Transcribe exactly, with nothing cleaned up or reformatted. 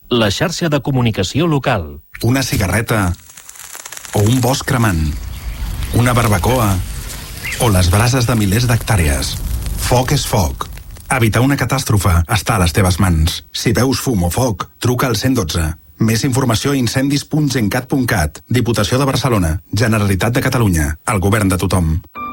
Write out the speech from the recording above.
la xarxa de comunicació local. Una cigarreta o un bosc cremant, una barbacoa o les brases de milers d'hectàrees. Foc és foc. Evitar una catàstrofe està a les teves mans. Si veus fum o foc, truca al cent i dotze. Més informació a incendis punt gencat punt cat. Diputació de Barcelona. Generalitat de Catalunya. El govern de tothom.